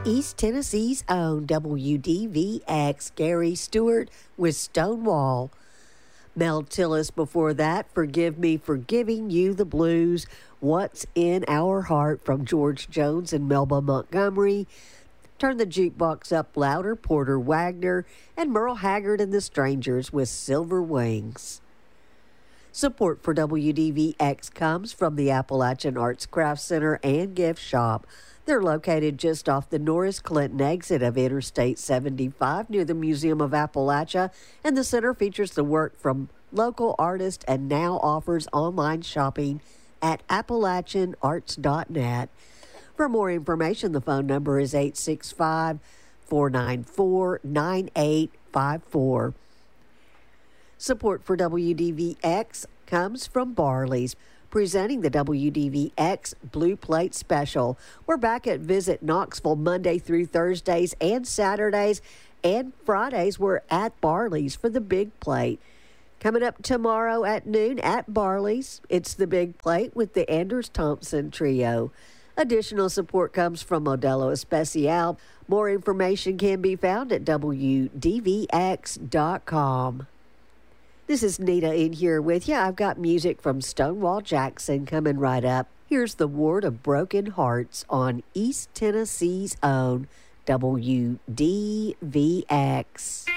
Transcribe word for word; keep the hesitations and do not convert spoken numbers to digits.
East Tennessee's own W D V X, Gary Stewart with Stonewall. Mel Tillis before that, Forgive Me for Giving You the Blues. What's in Our Heart from George Jones and Melba Montgomery. Turn the Jukebox Up Louder, Porter Wagner, and Merle Haggard and the Strangers with Silver Wings. Support for W D V X comes from the Appalachian Arts Craft Center and Gift Shop. They're located just off the Norris Clinton exit of Interstate seventy-five near the Museum of Appalachia, and the center features the work from local artists and now offers online shopping at appalachian arts dot net. For more information, the phone number is eight six five, four nine four, nine eight five four. Support for W D V X comes from Barley's, presenting the W D V X Blue Plate Special. We're back at Visit Knoxville Monday through Thursdays and Saturdays, and Fridays we're at Barley's for the Big Plate. Coming up tomorrow at noon at Barley's, it's the Big Plate with the Anders Thompson Trio. Additional support comes from Modelo Especial. More information can be found at W D V X dot com. This is Nita in here with you. I've got music from Stonewall Jackson coming right up. Here's the Ward of Broken Hearts on East Tennessee's own W D V X.